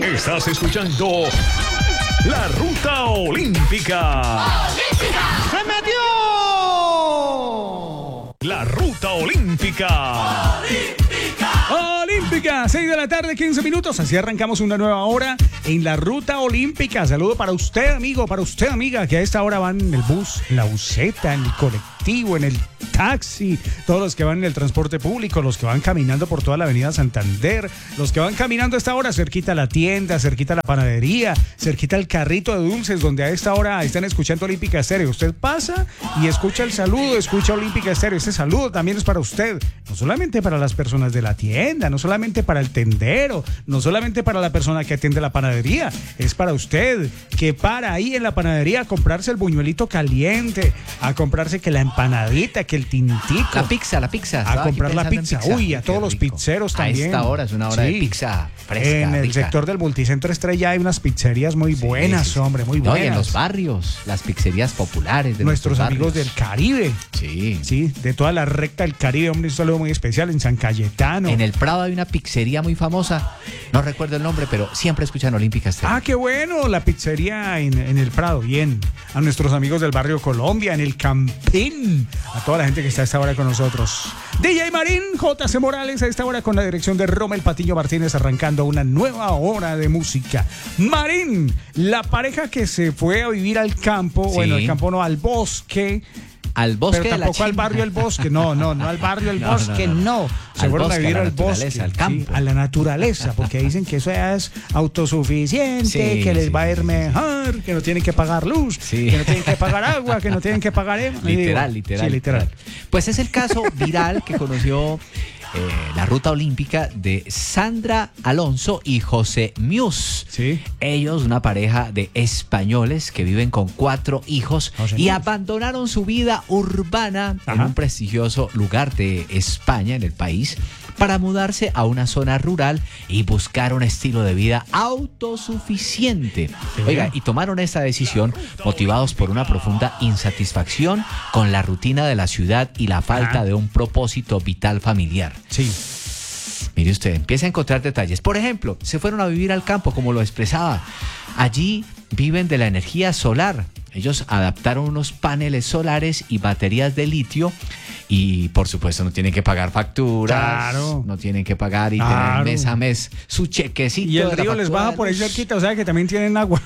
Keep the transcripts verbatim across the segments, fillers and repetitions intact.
Estás escuchando La Ruta Olímpica. ¡Olímpica! ¡Se metió! La Ruta Olímpica. ¡Olímpica! Olímpica, seis de la tarde, quince minutos. Así arrancamos una nueva hora en la Ruta Olímpica. Saludo para usted, amigo, para usted, amiga, que a esta hora van en el bus, en la buseta, en el colectivo, en el taxi, todos los que van en el transporte público, los que van caminando por toda la avenida Santander, los que van caminando a esta hora cerquita a la tienda, cerquita a la panadería, cerquita al carrito de dulces, donde a esta hora están escuchando Olímpica Estéreo. Usted pasa y escucha el saludo, escucha Olímpica Estéreo. Este saludo también es para usted, no solamente para las personas de la tienda, no solamente para el tendero, no solamente para la persona que atiende la panadería, es para usted que para ahí en la panadería a comprarse el buñuelito caliente, a comprarse que la empanadita, que el tintico. La pizza, la pizza. A comprar la pizza. pizza. Uy, a todos los pizzeros también. A esta hora es una hora sí. de pizza fresca, En el rica. sector del Multicentro Estrella hay unas pizzerías muy buenas, sí, sí. hombre, muy buenas. No, y en los barrios, las pizzerías populares de nuestros, nuestros amigos barrios. del Caribe. Sí. Sí, de toda la recta del Caribe, hombre, un saludo muy especial en San Cayetano. En el Prado hay una pizzería muy famosa, no recuerdo el nombre, pero siempre escuchan Olímpica Estéreo. Ah, qué bueno, la pizzería en, en el Prado, bien. A nuestros amigos del barrio Colombia, en el Campín, a toda la gente que está a esta hora con nosotros. D J Marín, J C Morales, a esta hora con la dirección de Rommel Patiño Martínez, arrancando una nueva hora de música. Marín, la pareja que se fue a vivir al campo, Sí. bueno, al campo no, al bosque. Al bosque Pero de la tampoco al Chimba. barrio El Bosque, no, no, no al barrio El No, Bosque, no, no. no. Se Al fueron a bosque, vivir a la al bosque, naturaleza, al campo. sí, a la naturaleza, porque dicen que eso es autosuficiente, Sí, que les sí, va a ir sí, sí, mejor, que no tienen que pagar luz, Sí. que no tienen que pagar agua, que no tienen que pagar... em- Literal, digo, literal. Sí, literal. Pues es el caso viral que conoció eh, la Ruta Olímpica de Sandra Alonso y José Mius. Sí. Ellos, una pareja de españoles que viven con cuatro hijos José y Mius. abandonaron su vida urbana en Ajá. un prestigioso lugar de España, en el país, para mudarse a una zona rural y buscar un estilo de vida autosuficiente. Sí. Oiga, y tomaron esta decisión motivados por una profunda insatisfacción con la rutina de la ciudad y la falta Ah. de un propósito vital familiar. Sí. Mire usted, empieza a encontrar detalles. Por ejemplo, se fueron a vivir al campo, como lo expresaba. Allí viven de la energía solar. Ellos adaptaron unos paneles solares y baterías de litio y, por supuesto, no tienen que pagar facturas. Claro. No tienen que pagar y Claro. tener mes a mes su chequecito. Y el de la río les factura baja de por ahí luz. cerquita, o sea que también tienen agua.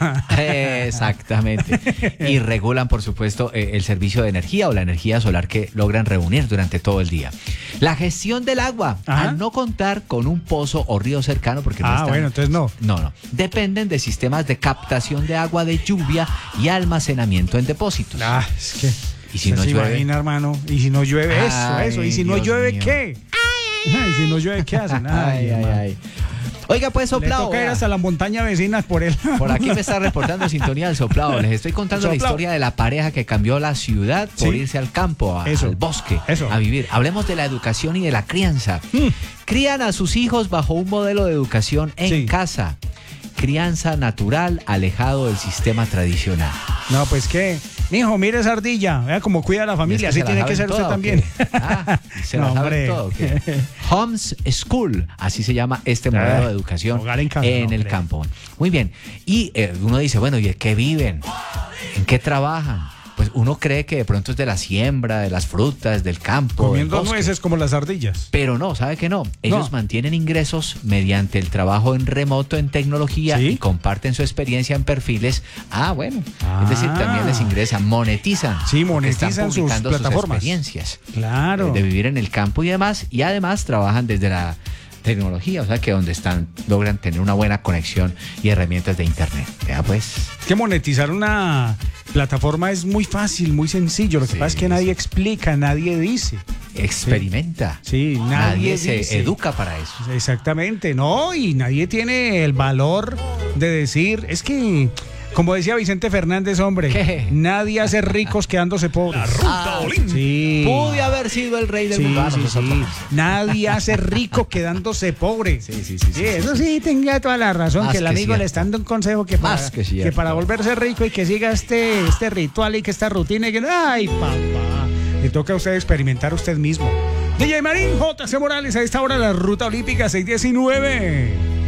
Exactamente. Y regulan, por supuesto, eh, el servicio de energía o la energía solar que logran reunir durante todo el día. La gestión del agua, Ajá. al no contar con un pozo o río cercano, porque no Ah, están- bueno, entonces no. No, no. Dependen de sistemas de captación de agua de lluvia y almacenamiento en depósitos. Ah, es que... ¿Y si usted no se llueve? imagina, hermano. ¿Y si no llueve eso, Ay, eso? ¿Y si no Dios llueve mío. qué? ¿Y si no llueve qué hacen? Ay, Ay, ay, hermano. ay. Oiga, pues Le soplado. toca ir vea. hasta la montaña vecina por él. Por aquí me está reportando sintonía el soplado. Les estoy contando la Soplado. historia de la pareja que cambió la ciudad por Sí. irse al campo, a- Eso. al bosque, Eso. a vivir. Hablemos de la educación y de la crianza. Crían a sus hijos bajo un modelo de educación en Sí. casa. Crianza natural, alejado del sistema tradicional. No, pues qué. Mijo, mire esa ardilla. Vea cómo cuida a la familia. ¿Y es Así que se tiene la que ser saben usted toda, o también. qué? Ah, ¿se la No, saben hombre. todo, o qué? Homes School, así se llama este modelo Ah, de educación hogar en casa, no, el hombre. campo. Muy bien. Y eh, uno dice, bueno, ¿y de qué viven? ¿En qué trabajan? Pues uno cree que de pronto es de la siembra, de las frutas, del campo, del Comiendo bosque. nueces como las ardillas. Pero no, ¿sabe qué no? Ellos No. mantienen ingresos mediante el trabajo en remoto en tecnología ¿Sí? y comparten su experiencia en perfiles. Ah, bueno. Ah. Es decir, también les ingresan, monetizan. Sí, porque están monetizan sus publicando plataformas. experiencias Claro. de vivir en el campo y demás. Y además trabajan desde la tecnología, o sea que donde están logran tener una buena conexión y herramientas de internet. Ya pues. Es que monetizar una plataforma es muy fácil, muy sencillo. Lo que Sí, pasa es que nadie explica, nadie dice. Experimenta. Sí, nadie, Nadie se dice. educa para eso. Exactamente, no, y nadie tiene el valor de decir, es que, como decía Vicente Fernández, hombre, ¿Qué? nadie hace ricos quedándose La pobres. Ruta Ah, Olímpica. Sí. Pude haber sido el rey del Sí, mundo. Ah, no, sí, eso es otra sí. cosa. Nadie hace rico quedándose pobre. Sí, sí, sí, sí, sí, eso sí. sí, tenga toda la razón. Más Que el que amigo cierto. le está dando un consejo que para, Más que cierto. para volverse rico y que siga este, este ritual y que esta rutina y que. ¡Ay, papá! Le toca a usted experimentar usted mismo. D J Marín, J C Morales, a esta hora la Ruta Olímpica seiscientos diecinueve.